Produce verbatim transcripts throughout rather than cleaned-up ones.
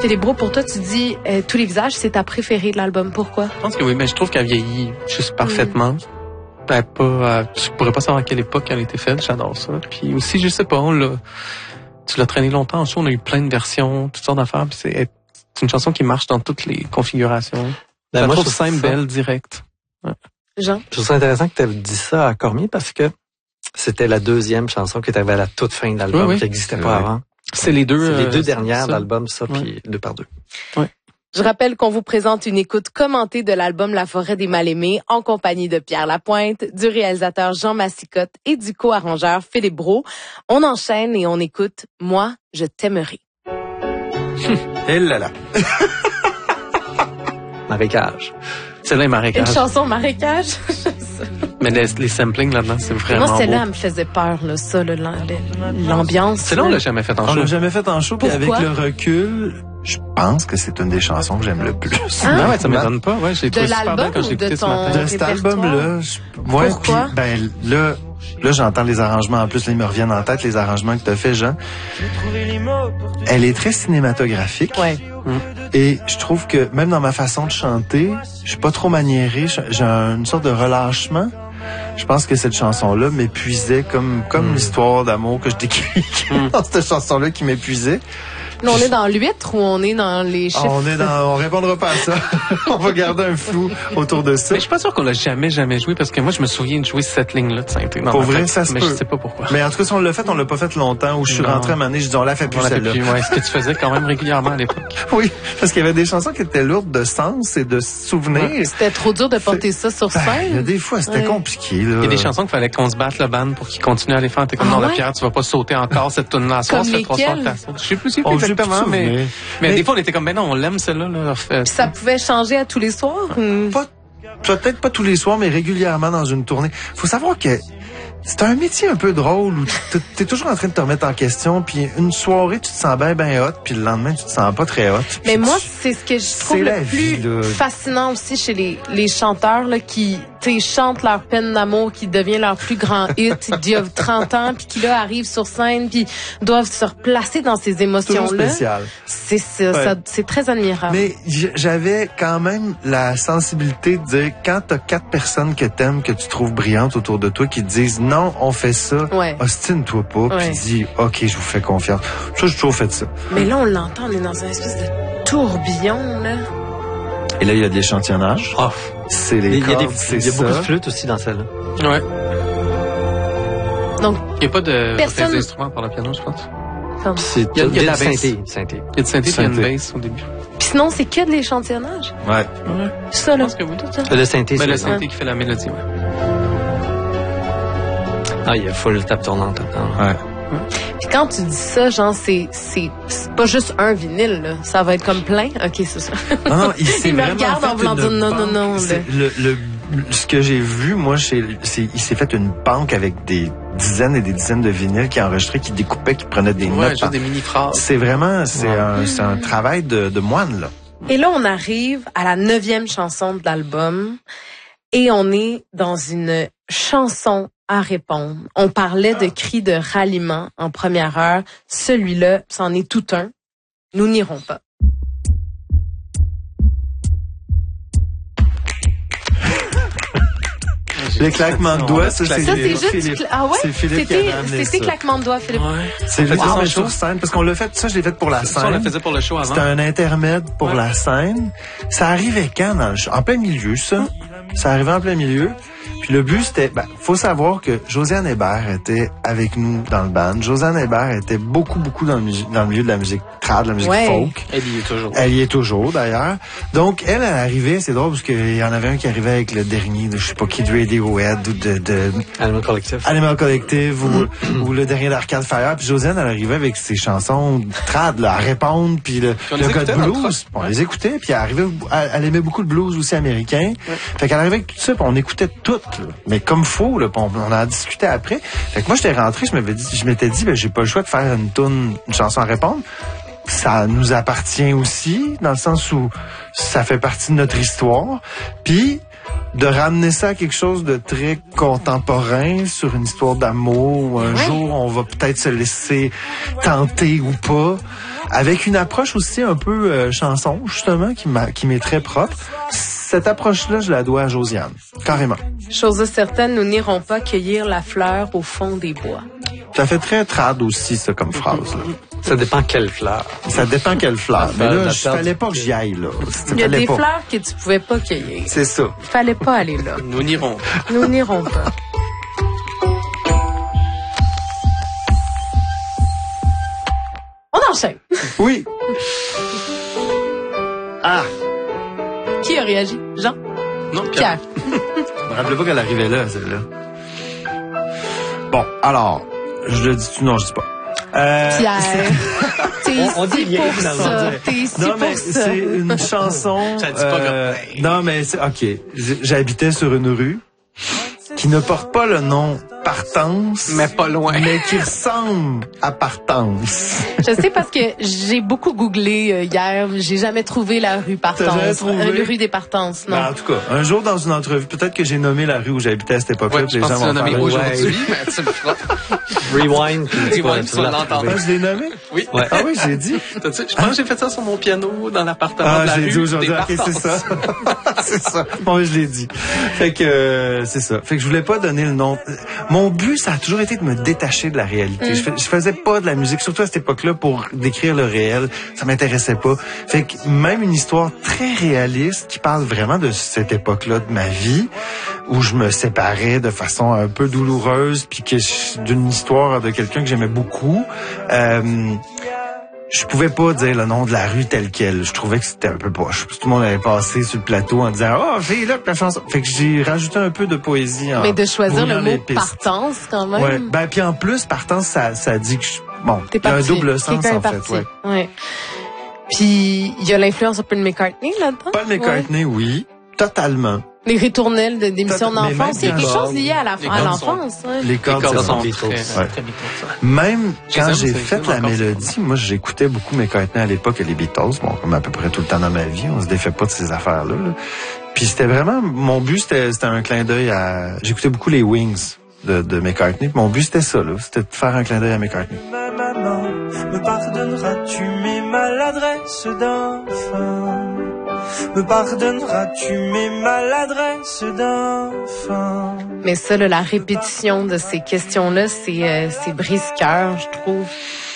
Philippe, pour toi, tu dis euh, Tous les visages, c'est ta préférée de l'album. Pourquoi? Je pense que oui, mais je trouve qu'elle vieillit juste parfaitement. Mm. Ben, pas, euh, je pourrais pas savoir à quelle époque elle a été faite, j'adore ça. Puis aussi, je sais pas, on l'a, tu l'as traîné longtemps en show, on a eu plein de versions, toutes sortes d'affaires, puis c'est, c'est une chanson qui marche dans toutes les configurations. Ben, ça moi, trouve je trouve simple, ça... belle, directe. Ouais. Jean? Je trouve ça intéressant que tu aies dit ça à Cormier parce que c'était la deuxième chanson qui est arrivée à la toute fin de l'album, oui, oui. qui n'existait pas avant. C'est les deux, c'est les deux euh, dernières de l'album, ça, ouais. puis deux par deux. Ouais. Je rappelle qu'on vous présente une écoute commentée de l'album La Forêt des Mal-Aimés en compagnie de Pierre Lapointe, du réalisateur Jean Massicotte et du co-arrangeur Philippe Brault. On enchaîne et on écoute « Moi, je t'aimerai ». Et là là. Marécage. Celle-là est marécage. Une chanson marécage. Mais les, les samplings là-dedans, c'est vraiment Moi, celle-là, beau. elle me faisait peur, là, ça, là, l'ambiance. Celle-là, on l'a jamais fait en show. On l'a jamais fait en show, puis avec le recul, je pense que c'est une des chansons que j'aime le plus. Ah, non, ouais, ça m'étonne pas. Ouais, j'ai trouvé super bien quand j'ai écouté ce matin. De cet album-là, moi, puis ben là, là, j'entends les arrangements en plus. Là, ils me reviennent en tête les arrangements que t'as fait, Jean. Elle est très cinématographique. Ouais. Hum. Et je trouve que même dans ma façon de chanter, je suis pas trop maniéré. J'ai une sorte de relâchement. Je pense que cette chanson-là m'épuisait comme comme mm. l'histoire d'amour que je décris mm. dans cette chanson-là qui m'épuisait. Là, on est dans l'huître ou on est dans les chiffres? Ah, on est dans, on répondra pas à ça. On va garder un flou autour de ça. Mais je suis pas sûr qu'on l'a jamais, jamais joué parce que moi, je me souviens de jouer cette ligne-là de synthé. Pour vrai, tête, ça se mais peut. Je sais pas pourquoi. Mais en tout cas, si on l'a fait, on l'a pas fait longtemps où je suis non. rentré à un moment donné, je dis, on l'a fait plus on celle-là. Fait plus, ouais, ce que tu faisais quand même régulièrement à l'époque. Oui, parce qu'il y avait des chansons qui étaient lourdes de sens et de souvenirs. Ouais. C'était trop dur de porter ça sur scène. Ben, il y a des fois, c'était ouais. compliqué, là. Il y a des chansons qu'il fallait qu'on se batte le band pour qu'ils continuent à les faire. T'es comme, ah, non, ouais? la Pierre, tu vas pas sauter encore cette tune-là à soir, ça fait trois soirs que t'as Je sais plus si exactement, mais, mais, mais des fois, on était comme, ben non, on l'aime celle-là. Là. Ça pouvait changer à tous les soirs? Pas, peut-être pas tous les soirs, mais régulièrement dans une tournée. Faut savoir que c'est un métier un peu drôle où t'es toujours en train de te remettre en question, puis une soirée, tu te sens bien, bien hot, puis le lendemain, tu te sens pas très hot. Mais moi, c'est ce que je trouve le plus vie, fascinant aussi chez les, les chanteurs là, qui chantent leur peine d'amour, qui devient leur plus grand hit d'il y a trente ans, puis qui là arrivent sur scène, puis doivent se replacer dans ces émotions-là. C'est c'est ouais. c'est très admirable. Mais j'avais quand même la sensibilité de dire, quand t'as quatre personnes que t'aimes, que tu trouves brillantes autour de toi, qui te disent non, on fait ça, ouais. ostine-toi pas, ouais. puis dis ok, je vous fais confiance. Ça, j'ai toujours fait ça. Mais là, on l'entend, on est dans une espèce de tourbillon, là. Et là, il y a de l'échantillonnage. Oh. C'est les il y a, cordes, des, il y a beaucoup de flûtes aussi dans celle-là. Ouais. Donc, il n'y a pas de personne... d'instruments par le piano, je pense. C'est il y a, il y a de la synthé. synthé. Il y a de synthé, il y a une bass au début. Puis sinon, c'est que de l'échantillonnage. Ouais. ouais. Ça, là. Je pense que oui. Tout ça. Le synthé, c'est le synthé ouais. qui fait la mélodie, ouais. Ah, il y a full tape tournante. Ouais. ouais. Puis quand tu dis ça, genre, c'est, c'est, c'est pas juste un vinyle, là. Ça va être comme plein. OK, c'est ça. Non, non, il s'est il me vraiment regarde fait en voulant dire non, non, non. Le, le, ce que j'ai vu, moi, c'est, il s'est fait une banque avec des dizaines et des dizaines de vinyles qui enregistraient, qui découpaient, qui prenaient des ouais, notes. Juste des mini-phrases. C'est vraiment, c'est ouais. un, c'est un travail de, de moine, là. Et là, on arrive à la neuvième chanson de l'album et on est dans une chanson à répondre. On parlait de cris de ralliement en première heure. Celui-là, c'en est tout un. Nous n'irons pas. Les claquements de doigts, ça, c'est, ça, c'est juste Philippe. Cla- ah ouais? C'est Philippe c'était, qui a amené c'était ça. claquement de doigts, Philippe. Ouais. C'est juste wow. en sur scène, parce qu'on l'a fait, ça, je l'ai fait pour la scène. Ça, on le faisait pour le show avant. C'était un intermède pour ouais. la scène. Ça arrivait quand dans le show? En plein milieu, ça. Ça arrivait en plein milieu. Puis le but, c'était... Ben, faut savoir que Josiane Hébert était avec nous dans le band. Josiane Hébert était beaucoup, beaucoup dans le, mu- dans le milieu de la musique trad, de la musique ouais. folk. Elle y est toujours. Elle y est toujours, d'ailleurs. Donc, elle, elle arrivait, c'est drôle, parce qu'il y en avait un qui arrivait avec le dernier de, je sais pas, Kid Radiohead ou de... de Animal Collective. Animal Collective ou, ou le dernier d'Arcade Fire. Puis Josiane, elle arrivait avec ses chansons trad, là, à répondre, puis le, le code blues. On les écoutait, puis elle arrivait, elle, elle aimait beaucoup le blues aussi américain. Ouais. Fait qu'elle arrivait avec tout ça, puis on écoutait tout, là. Mais comme faux, là, on, on en a discuté après. Fait que moi, j'étais rentré, je m'avais dit, je m'étais dit, ben, j'ai pas le choix de faire une tune, une chanson à répondre. Ça nous appartient aussi, dans le sens où ça fait partie de notre histoire. Puis, de ramener ça à quelque chose de très contemporain, sur une histoire d'amour, où un ouais. jour, on va peut-être se laisser tenter ou pas. avec une approche aussi un peu euh, chanson, justement, qui, m'a, qui m'est très propre. Cette approche-là, je la dois à Josiane, carrément. Chose certaine, nous n'irons pas cueillir la fleur au fond des bois. Ça fait très trad aussi, ça, comme phrase. Là. Ça dépend quelle fleur. Ça dépend quelle fleur. Mais là, il fallait pas que j'y aille, là. Il y a des pas. fleurs que tu pouvais pas cueillir. C'est ça. Il fallait pas aller là. Nous n'irons. Nous n'irons pas. On enchaîne. Oui. Ah. Qui a réagi? Jean? Non, Pierre. Je me rappelais pas qu'elle arrivait là, celle-là. Bon, alors, je le dis, non, je dis pas. Euh, Pierre. T'es on, on dit ici rien, pour finalement. ça. T'es ici non, pour mais ça. c'est une chanson. Ça dit pas euh, comme- non, mais c'est, ok. J'habitais sur une rue qui ne porte pas le nom Partance, Mais pas loin. mais qui ressemble à Partance. Je sais parce que j'ai beaucoup googlé euh, hier. J'ai jamais trouvé la rue T'as jamais Partance. trouvé? Euh, la rue des Partances, non. Ben, en tout cas, un jour dans une entrevue, peut-être que j'ai nommé la rue où j'habitais à cette époque-là. Ouais, puis je les pense gens que tu l'as vont nommé faire, aujourd'hui, ouais. mais tu le feras. Rewind. puis tu vas- Rewind, tu vas la l'entendre. retrouver. Ah, je l'ai nommé? Oui. Ouais. Ah oui, j'ai dit. T'as-tu- Je pense que j'ai fait ça sur mon piano dans l'appartement Ah, de la je l'ai rue. dit aujourd'hui. des Ok, c'est Partances. ça. c'est ça. Bon, je l'ai dit. Fait que, euh, c'est ça. Fait que je voulais pas donner le nom. Mon but, ça a toujours été de me détacher de la réalité. Mm. Je, fais, je faisais pas de la musique, surtout à cette époque-là, pour décrire le réel. Ça m'intéressait pas. Fait que même une histoire très réaliste qui parle vraiment de cette époque-là de ma vie, où je me séparais de façon un peu douloureuse, puis que je- d'une histoire de quelqu'un que j'aimais beaucoup. Euh, je pouvais pas dire le nom de la rue tel quel. Je trouvais que c'était un peu poche. Tout le monde avait passé sur le plateau en disant « Oh, fais là la chanson ». Fait que j'ai rajouté un peu de poésie en Mais de choisir le brouillant mot les pistes. Partance, quand même. Ouais. Ben, puis en plus, partance, ça, ça dit que je... Bon, T'es il y a un parti. double sens, Quelqu'un en est fait. parti. Ouais. Ouais. Puis, il y a l'influence un peu de McCartney là-dedans. Paul McCartney, oui, totalement. Les ritournelles de- d'émissions Total- mais d'enfance. Il y a même quelque quand- chose lié à, la, les à cordes l'enfance. hein. Les Les cordes, cordes c'est sont bon. très, Ouais. très Beatles, ça. Même Je quand les aime, j'ai c'est- fait j'aime la encore ça. mélodie, moi, j'écoutais beaucoup McCartney à l'époque et les Beatles. Bon, comme à peu près tout le temps dans ma vie, on se défait pas de ces affaires-là. là. Puis c'était vraiment... Mon but, c'était, c'était un clin d'œil à... J'écoutais beaucoup les Wings de, de McCartney. Mon but, c'était ça, là. C'était de faire un clin d'œil à McCartney. Ma maman, me pardonneras-tu mes maladresses d'enfant? Me pardonneras-tu mes maladresses d'enfant? Mais ça, là, la répétition de ces questions-là, c'est euh, c'est brise-cœur, je trouve.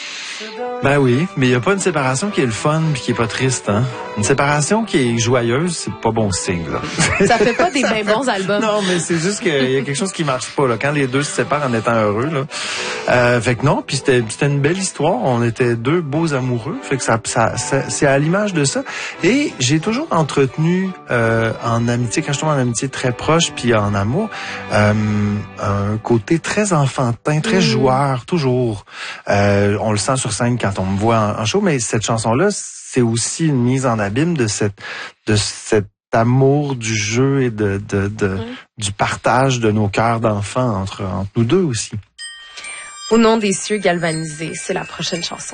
Ben oui, mais il y a pas une séparation qui est le fun puis qui est pas triste, hein. Une séparation qui est joyeuse, c'est pas bon signe, là. Ça fait pas des bien bons albums. Non, mais c'est juste qu'il y a quelque chose qui marche pas, là. Quand les deux se séparent en étant heureux, là. Euh, fait que non, puis c'était, c'était une belle histoire. On était deux beaux amoureux. Fait que ça, ça, ça- c'est à l'image de ça. Et j'ai toujours entretenu, euh, en amitié, quand je tombe en amitié très proche puis en amour, euh, un côté très enfantin, très Mm. joueur, toujours. Euh, on le sent sur scène quand on me voit en, en show, mais cette chanson-là, c'est aussi une mise en abîme de cette, de cet amour du jeu et de, de, de Mm. du partage de nos cœurs d'enfants entre, entre nous deux aussi. Au nom des cieux galvanisés, c'est la prochaine chanson.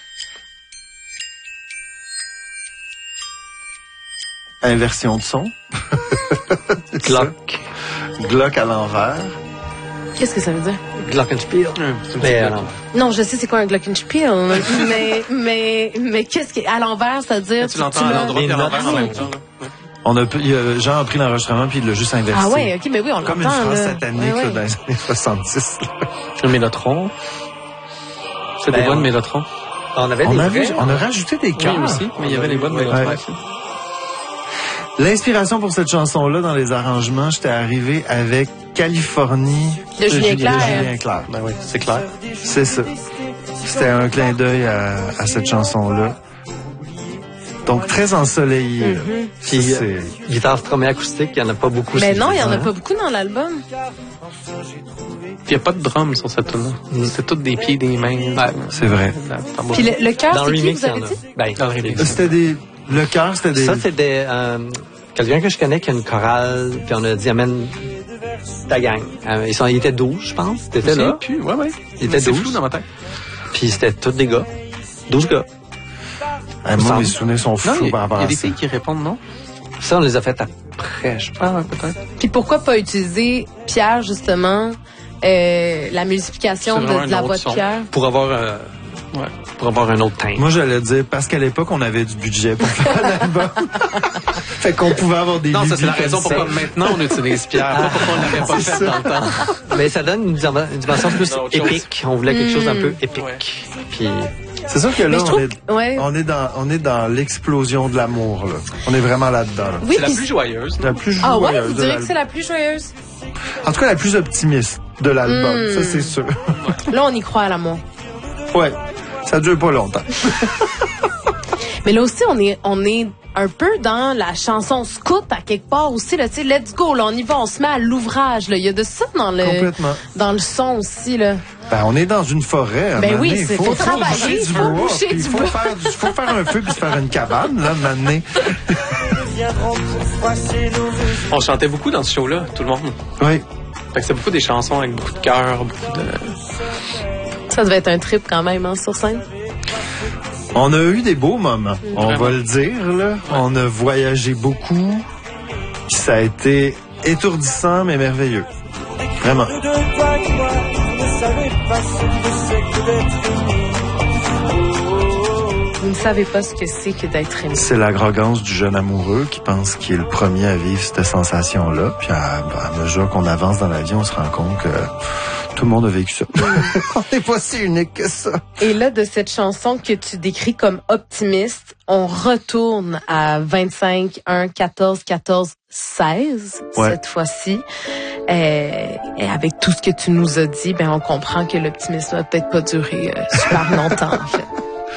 Inversion de son. Glock. Glock à l'envers. Qu'est-ce que ça veut dire? Glockenspiel. Hum, c'est un petit Mais peu- alors, Non, je sais c'est quoi un glockenspiel, mais mais mais qu'est-ce qui à l'envers, ça veut dire Tu l'entends à l'as- l'endroit les et à l'envers en notes même sont- temps. là. Ouais. On a, il a, Jean a pris l'enregistrement puis il l'a juste inversé. Ah ouais, ok, mais oui, on l'entend. Comme une phrase là. satanique Ouais, là, ouais. dans les années soixante-dix. là. Le Mélotron. C'est des Ben, voix de on- Mélotron. on avait On des a, vrais. vu- on a rajouté des Oui, cœurs. aussi, mais il y avait les voix de Mélotron Ouais. aussi. L'inspiration pour cette chanson-là, dans les arrangements, j'étais arrivé avec Californie De Julien Clerc. Julien Clerc. Ben oui, c'est clair. C'est ça. C'était un clin d'œil à, à cette chanson-là. Donc, très ensoleillé. là. Mhm. Puis, Ça, euh, c'est- guitare strummée acoustique, il n'y en a pas beaucoup. Mais sur non, le il y en a disque. pas beaucoup dans l'album. Puis il n'y a pas de drum sur cette tune-là. C'est toutes des pieds, des mains. Ouais, c'est vrai. La tambour. Puis le, le cœur, Dans c'est le qui, remix, vous il y avez en a. dit? Ben, Dans le remix. les- C'était des... Le cœur, c'était des... Ça, c'est des, euh, quelqu'un que je connais qui a une chorale, puis on a dit, amène ta gang. Euh, ils, sont, ils étaient douze, je pense. T'étais là. Puis, ouais, ouais. Il était C'est douze. flou dans ma tête. Puis c'était tous des gars. douze gars. Ah, moi, semble. mes souvenirs sont Non, flous il y, par a- rapport il y a à des ça. filles qui répondent non. Ça, on les a fait après, je pense. Ah, ouais, peut-être. Puis pourquoi pas utiliser Pierre, justement, euh, la multiplication C'est de, vraiment de la un voix autre de son. Pierre? Pour avoir euh, Ouais. Pour avoir un autre teint. Moi, j'allais dire, parce qu'à l'époque, on avait du budget pour faire l'album. Fait qu'on pouvait avoir des Non, ça, c'est la raison pourquoi maintenant on utilise Pierre. Pas pourquoi on l'avait pas fait dans le temps. Mais ça donne une dimension plus épique. On voulait quelque chose d'un peu épique. Ouais. Puis... C'est sûr que là, on est, que, ouais. on est dans, on est dans l'explosion de l'amour, là. On est vraiment là-dedans, là. Oui, c'est la plus joyeuse. La plus joyeuse. Ah ouais, vous de direz l'album. que c'est la plus joyeuse? En tout cas, la plus optimiste de l'album. Mm. Ça, c'est sûr. Là, on y croit à l'amour. Ouais. Ça dure pas longtemps. Mais là aussi, on est, on est un peu dans la chanson scout à quelque part aussi, là, tu sais, let's go, là, on y va, on se met à l'ouvrage, là. Il y a de ça dans le, Complètement. dans le son aussi, là. Ben, on est dans une forêt. à un Ben moment oui, donné. c'est- faut travailler, boucher du faut bois, boucher puis du il faut bois. faire du, faut faire un feu puis se faire une cabane, là, maintenant. On chantait beaucoup dans ce show-là, tout le monde. Oui. Fait que c'est beaucoup des chansons avec beaucoup de cœur, beaucoup de... Ça devait être un trip quand même, hein, sur scène. On a eu des beaux moments. On Vraiment. va le dire, là. On a voyagé beaucoup. Puis ça a été étourdissant, mais merveilleux. Vraiment. Vous ne savez pas ce que c'est que d'être aimé. C'est l'arrogance du jeune amoureux qui pense qu'il est le premier à vivre cette sensation-là. Puis à, à mesure qu'on avance dans la vie, on se rend compte que tout le monde a vécu ça. On n'est pas si unique que ça. Et là, de cette chanson que tu décris comme optimiste, on retourne à vingt-cinq, un, quatorze, quatorze, seize, Ouais. cette fois-ci. Euh, et avec tout ce que tu nous as dit, ben, on comprend que l'optimisme va peut-être pas durer euh, super longtemps, en fait.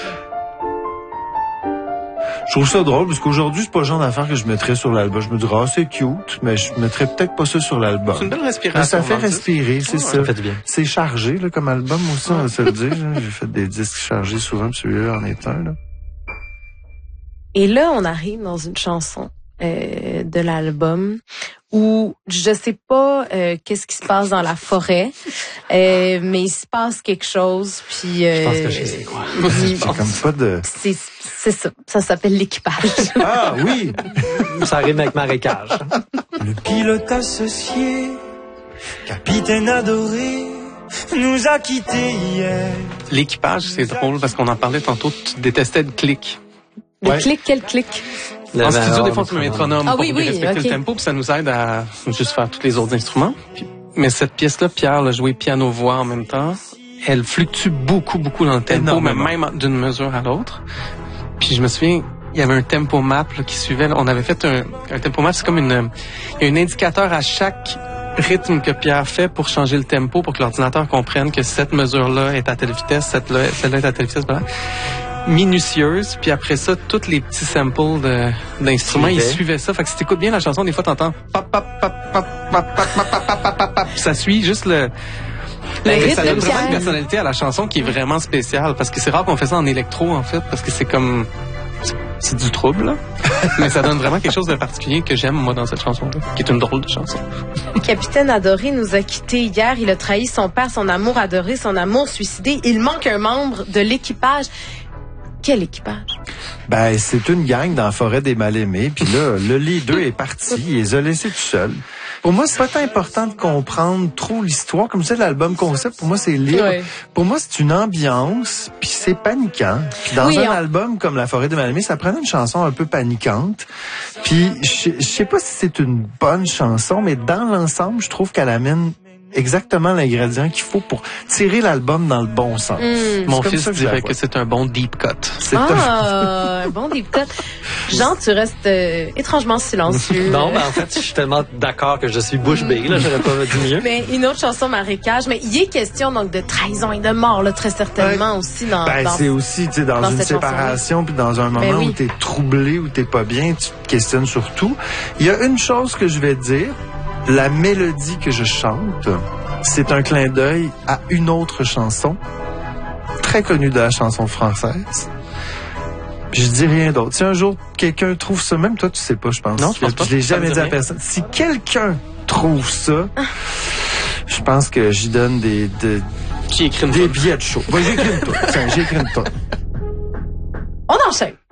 Je trouve ça drôle parce qu'aujourd'hui, c'est pas le genre d'affaire que je mettrais sur l'album. Je me dirais, ah, c'est cute, mais je mettrais peut-être pas ça sur l'album. C'est une belle respiration. Mais ça fait dans le respirer, c'est Ouais, ça. ça fait du bien. C'est chargé, là, comme album aussi, on va se le dire. là. J'ai fait des disques chargés souvent, puis celui-là en est un, là. Et là, on arrive dans une chanson euh, de l'album où je sais pas euh, qu'est-ce qui se passe dans la forêt, euh, mais il se passe quelque chose. Puis euh, Je pense que je sais quoi. il- C'est comme pas de... c'est c'est ça. Ça s'appelle l'équipage. Ah, oui! Ça rime avec marécage. Le pilote associé, capitaine adoré, nous a quittés hier. L'équipage, c'est drôle parce qu'on en parlait tantôt, tu détestais le clic. Le Ouais. clic, quel clic? En studio, des fois, on peut mettre un homme Ah pour oui, oui, respecter ok. le tempo, puis ça nous aide à juste faire tous les autres instruments. Puis- mais cette pièce-là, Pierre l'a joué piano-voix en même temps. Elle fluctue beaucoup, beaucoup dans le tempo, Énormément. mais même d'une mesure à l'autre. Puis je me souviens, il y avait un tempo map là, qui suivait. On avait fait un, un tempo map, c'est comme une, il y a un indicateur à chaque rythme que Pierre fait pour changer le tempo, pour que l'ordinateur comprenne que cette mesure-là est à telle vitesse, cette là, celle-là est à telle vitesse, voilà. Minutieuse, puis après ça, tous les petits samples de, d'instruments, ils Suivait. suivaient ça. Fait que si t'écoutes bien la chanson, des fois t'entends pap, pap, pap, pap, pap, pap, pap, pap, pap, pap, pap. Ça suit juste le... Le Mais rythme ça donne de vraiment une Pierre. personnalité à la chanson qui est vraiment spéciale, parce que c'est rare qu'on fait ça en électro, en fait, parce que c'est comme... c'est- C'est du trouble, là. Mais ça donne vraiment quelque chose de particulier que j'aime, moi, dans cette chanson-là, qui est une drôle de chanson. Capitaine adoré nous a quittés hier. Il a trahi son père, son amour adoré, son amour suicidé. Il manque un membre de l'équipage. Quel équipage? Ben, c'est une gang dans la forêt des mal-aimés. Puis là, le leader est parti. Il les a laissés tout seuls. Pour moi, c'est pas tant important de comprendre trop l'histoire. Comme ça, l'album concept, pour moi, c'est libre. Ouais. Pour moi, c'est une ambiance, puis c'est paniquant. Puis dans Oui, un on- album comme La forêt des mal-aimés, ça prenait une chanson un peu paniquante. Puis je je sais pas si c'est une bonne chanson, mais dans l'ensemble, je trouve qu'elle amène exactement l'ingrédient qu'il faut pour tirer l'album dans le bon sens. Mm. Mon comme fils ça que je la dirait vois. que c'est un bon deep cut. C'est un- Ah, un bon deep cut. Jean, tu restes euh, étrangement silencieux. Non, ben en fait, je suis tellement d'accord que je suis bouche bée, là, j'aurais pas dit mieux. Mais une autre chanson, Marécage. Mais il est question donc de trahison et de mort, là, très certainement aussi dans. Ben, dans... c'est aussi, tu sais, dans, dans une cette séparation, puis dans un moment Ben oui. où t'es troublé, où t'es pas bien, tu te questionnes sur tout. Il y a une chose que je vais te dire, la mélodie que je chante, c'est un clin d'œil à une autre chanson, très connue de la chanson française. Puis je dis rien d'autre. Si un jour quelqu'un trouve ça, même toi tu sais pas, je pense. Non, je pense pas. Je l'ai Ça me jamais dit dit à rien. personne. Si quelqu'un trouve ça, je pense que j'y donne des, des, Qui écrit une des tonne. billets de show. Ben, j'ai écrit une tonne. Tiens, j'ai écrit une tonne. On enchaîne.